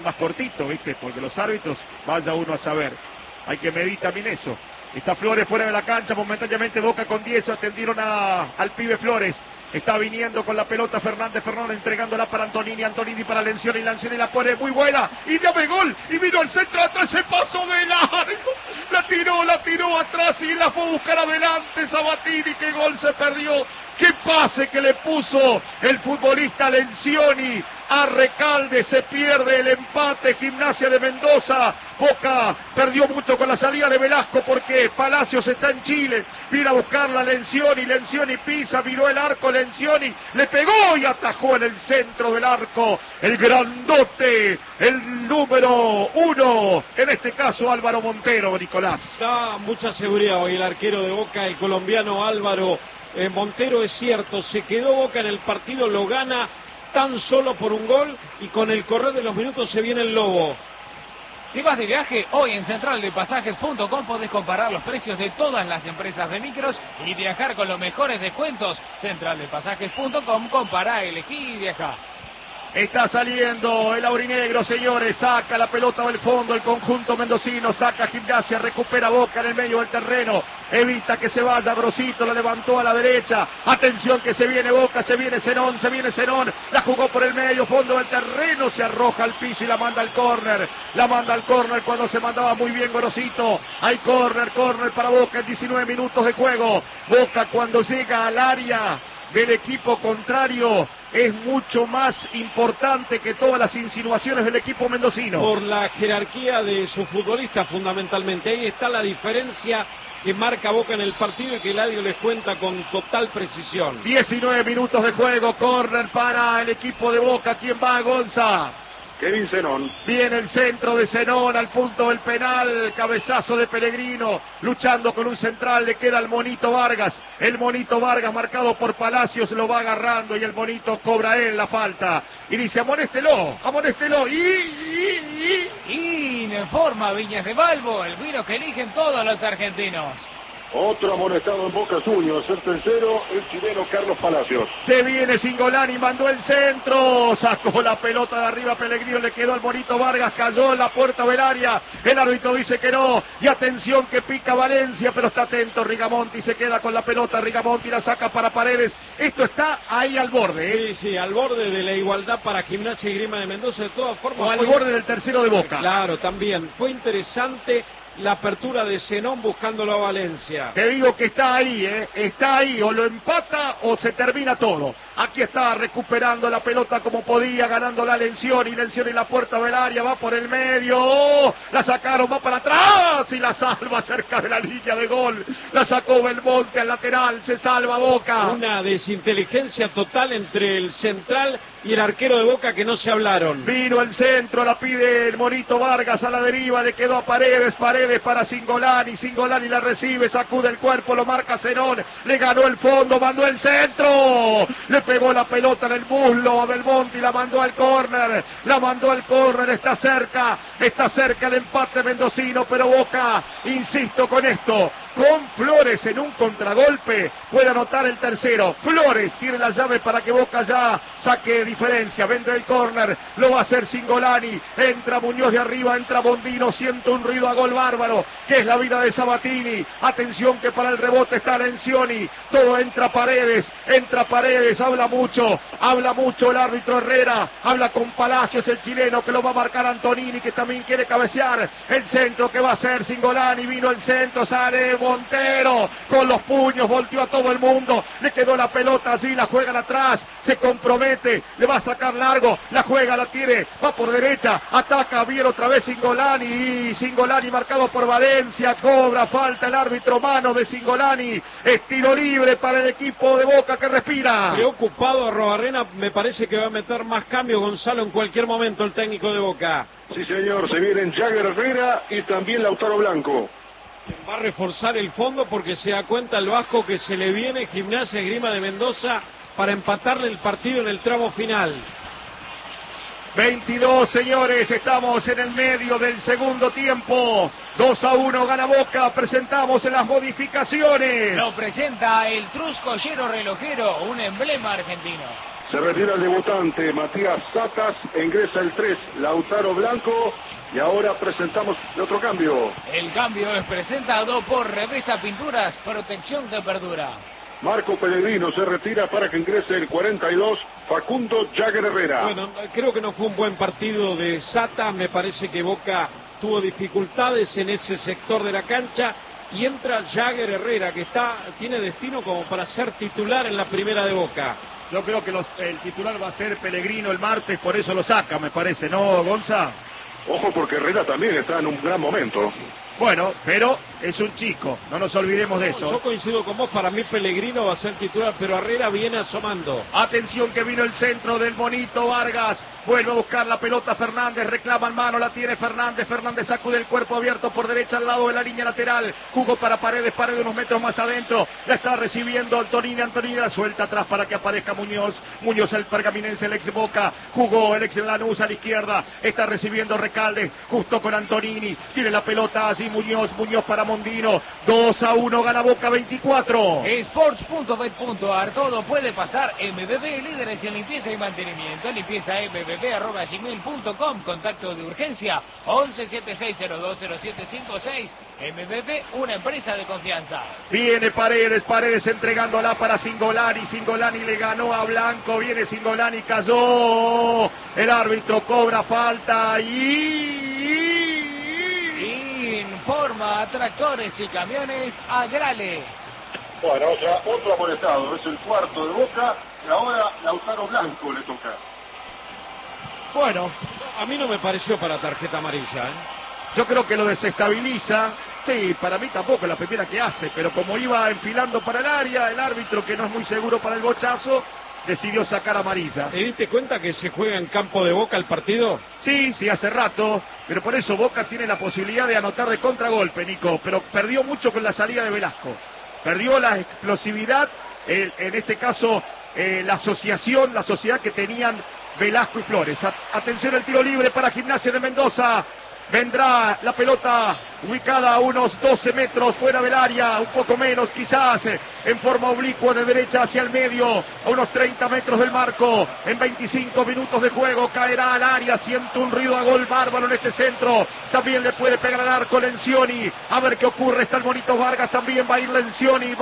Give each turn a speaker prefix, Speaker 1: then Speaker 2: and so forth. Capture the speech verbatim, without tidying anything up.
Speaker 1: más cortito, ¿viste? Porque los árbitros, vaya uno a saber. Hay que medir también eso. Está Flores fuera de la cancha, momentáneamente Boca con diez, atendieron a, al pibe Flores. Está viniendo con la pelota Fernández Fernández, entregándola para Antonini, Antonini para Lencioni, Lencioni la pone muy buena, y llame gol, y vino al centro atrás, se pasó de largo, la tiró, la tiró atrás y la fue a buscar adelante Sabatini, qué gol se perdió, qué pase que le puso el futbolista Lencioni a Recalde, se pierde el empate, Gimnasia de Mendoza, Boca perdió mucho con la salida de Velasco porque Palacios está en Chile, viene a buscarla Lencioni, Lencioni pisa, miró el arco, Lencioni le pegó y atajó en el centro del arco, el grandote, el número uno, en este caso Álvaro Montero, Nicolás.
Speaker 2: Da mucha seguridad hoy el arquero de Boca, el colombiano Álvaro eh, Montero, es cierto, se quedó Boca en el partido, lo gana tan solo por un gol y con el correr de los minutos se viene el Lobo.
Speaker 3: ¿Te vas de viaje? Hoy en central de pasajes punto com podés comparar los precios de todas las empresas de micros y viajar con los mejores descuentos. central de pasajes punto com, compará, elegí y viajá.
Speaker 1: Está saliendo el aurinegro, señores, saca la pelota del fondo, el conjunto mendocino, saca Gimnasia, recupera Boca en el medio del terreno, evita que se vaya Grosito, la levantó a la derecha, atención que se viene Boca, se viene Zenón, se viene Zenón, la jugó por el medio, fondo del terreno, se arroja al piso y la manda al córner, la manda al córner cuando se mandaba muy bien Grosito, hay córner, córner para Boca en diecinueve minutos de juego, Boca cuando llega al área del equipo contrario es mucho más importante que todas las insinuaciones del equipo mendocino.
Speaker 2: Por la jerarquía de sus futbolistas fundamentalmente, ahí está la diferencia que marca Boca en el partido y que Eladio les cuenta con total precisión.
Speaker 1: diecinueve minutos de juego, córner para el equipo de Boca, ¿quién va? Gonza.
Speaker 4: Kevin Zenón.
Speaker 1: Viene el centro de Zenón al punto del penal, cabezazo de Pellegrino, luchando con un central, le queda al Monito Vargas, el Monito Vargas marcado por Palacios lo va agarrando y el Monito cobra él la falta y dice amonéstelo, amonéstelo y... y,
Speaker 3: y... y en forma Viñas de Balbo, el vino que eligen todos los argentinos.
Speaker 4: Otro amonestado en Boca Juniors, el tercero, el chileno Carlos Palacios.
Speaker 1: Se viene Singolani, mandó el centro, sacó la pelota de arriba Pellegrino, le quedó al Monito Vargas, cayó en la puerta del área, el árbitro dice que no, y atención que pica Valencia, pero está atento Rigamonti, se queda con la pelota, Rigamonti la saca para Paredes, esto está ahí al borde. ¿eh?
Speaker 2: Sí, sí, al borde de la igualdad para Gimnasia y Grima de Mendoza, de todas formas.
Speaker 1: O al borde del tercero de Boca.
Speaker 2: Claro, también, fue interesante la apertura de Zenón buscándolo a Valencia.
Speaker 1: Te digo que está ahí, ¿eh? Está ahí, o lo empata o se termina todo. Aquí está recuperando la pelota como podía, ganando la Lencioni, Lencioni en la puerta del área, va por el medio, oh, la sacaron, va para atrás y la salva cerca de la línea de gol. La sacó Belmonte al lateral, se salva Boca.
Speaker 2: Una desinteligencia total entre el central y el arquero de Boca que no se hablaron.
Speaker 1: Vino el centro, la pide el Monito Vargas a la deriva, le quedó a Paredes, Paredes para Singolani, Singolani la recibe, sacude el cuerpo, lo marca Zenón, le ganó el fondo, mandó el centro, le pegó la pelota en el muslo a Belmonte y la mandó al córner, la mandó al córner, está cerca, está cerca el empate mendocino, pero Boca, insisto con esto, con Flores en un contragolpe puede anotar el tercero. Flores tiene la llave para que Boca ya saque diferencia. Vendrá el córner, lo va a hacer Singolani. Entra Muñoz de arriba, entra Bondino, siente un ruido a gol bárbaro, que es la vida de Sabatini. Atención que para el rebote está Lencioni. Todo entra Paredes, entra Paredes, habla mucho, habla mucho el árbitro Herrera, habla con Palacios, el chileno que lo va a marcar Antonini, que también quiere cabecear. El centro que va a hacer Singolani, vino el centro, sale Montero con los puños, volteó a todo el mundo, le quedó la pelota allí, la juegan atrás, se compromete, le va a sacar largo, la juega, la tiene, va por derecha, ataca bien otra vez Singolani, y Singolani marcado por Valencia, cobra falta el árbitro, mano de Singolani, estilo libre para el equipo de Boca que respira.
Speaker 2: Preocupado Arrobarrena, me parece que va a meter más cambios Gonzalo en cualquier momento el técnico de Boca.
Speaker 4: Sí señor, se vienen Jagger Herrera y también Lautaro Blanco.
Speaker 2: Va a reforzar el fondo porque se da cuenta el Vasco que se le viene Gimnasia y Grima de Mendoza para empatarle el partido en el tramo final.
Speaker 1: veintidós, señores, estamos en el medio del segundo tiempo. dos a uno gana Boca, presentamos las modificaciones.
Speaker 3: Lo presenta el Truscollero Relojero, un emblema argentino.
Speaker 4: Se retira el debutante Matías Satas, ingresa el tres, Lautaro Blanco. Y ahora presentamos el otro cambio.
Speaker 3: El cambio es presentado por Revista Pinturas, protección que perdura.
Speaker 4: Marco Pellegrino se retira para que ingrese el cuarenta y dos, Facundo Jagger Herrera.
Speaker 2: Bueno, creo que no fue un buen partido de Satas. Me parece que Boca tuvo dificultades en ese sector de la cancha. Y entra Jagger Herrera, que está tiene destino como para ser titular en la primera de Boca.
Speaker 1: Yo creo que los, el titular va a ser Pellegrino el martes, por eso lo saca, me parece, ¿no, Gonza?
Speaker 4: Ojo porque Herrera también está en un gran momento.
Speaker 1: Bueno, pero es un chico, no nos olvidemos de eso.
Speaker 2: Yo coincido con vos, para mí Pellegrino va a ser titular, pero Herrera viene asomando.
Speaker 1: Atención que vino el centro del Monito Vargas, vuelve a buscar la pelota Fernández, reclama en mano, la tiene Fernández, Fernández sacude el cuerpo abierto por derecha al lado de la línea lateral, jugó para Paredes, Paredes unos metros más adentro, la está recibiendo Antonini, Antonini la suelta atrás para que aparezca Muñoz, Muñoz el pergaminense, el ex Boca, jugó el ex Lanús a la izquierda, está recibiendo Recalde, justo con Antonini, tiene la pelota así Muñoz, Muñoz para Mondino, dos a uno gana Boca veinticuatro.
Speaker 3: Sports punto bet punto ar, todo puede pasar. M B B, líderes en limpieza y mantenimiento. Limpieza m b b arroba gmail punto com. Contacto de urgencia once setenta y seis cero dos cero siete cinco seis. M B B, una empresa de confianza.
Speaker 1: Viene Paredes, Paredes entregándola para Singolani, Singolani le ganó a Blanco, viene Singolani, cayó, el árbitro cobra falta y...
Speaker 3: Informa a tractores y camiones Agrale.
Speaker 4: Bueno, o sea, otro amonestado, es el cuarto de Boca, y ahora Lautaro Blanco le toca.
Speaker 1: Bueno,
Speaker 2: A mí no me pareció para tarjeta amarilla, ¿eh?
Speaker 1: yo creo que lo desestabiliza. Sí, para mí tampoco es la primera que hace, pero como iba enfilando para el área, el árbitro, que no es muy seguro para el bochazo, decidió sacar amarilla.
Speaker 2: ¿Te diste cuenta que se juega en campo de Boca el partido?
Speaker 1: Sí, sí, hace rato, pero por eso Boca tiene la posibilidad de anotar de contragolpe, Nico, pero perdió mucho con la salida de Velasco. Perdió la explosividad, el, en este caso eh, la asociación, la sociedad que tenían Velasco y Flores. A, atención el tiro libre para Gimnasia de Mendoza. Vendrá la pelota ubicada a unos doce metros fuera del área, un poco menos quizás, en forma oblicua de derecha hacia el medio, a unos treinta metros del marco. En veinticinco minutos de juego caerá al área, siente un ruido a gol bárbaro en este centro. También le puede pegar al arco Lencioni. A ver qué ocurre, está el Monito Vargas, también va a ir Lencioni.